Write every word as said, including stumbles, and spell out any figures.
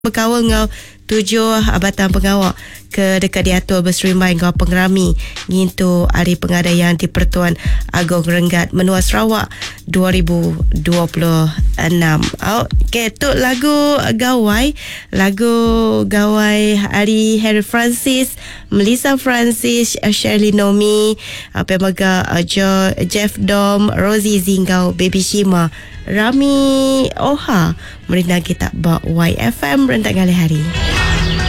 berkawal ngau tujuh abatan pengawal ke dekat diatur berserimai ngau pengerami ngintu hari pengadaian di Pertuan Agong Renggat Menua Sarawak dua ribu dua puluh enam. Okey, tu lagu gawai, lagu gawai hari Harry Francis, Melissa Francis, Shirley Nomi, pemaga Jeff Dom, Rosie Zingau, Baby Shima, Rami Oha, merina kita bawa Y F M rentak kali hari.